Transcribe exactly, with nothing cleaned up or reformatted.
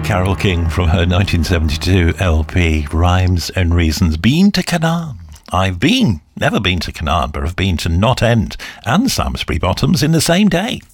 Carole King from her nineteen seventy-two L P, Rhymes and Reasons. Been to Canaan. I've been, never been to Canaan, but I've been to Knott End and Samlesbury Bottoms in the same day.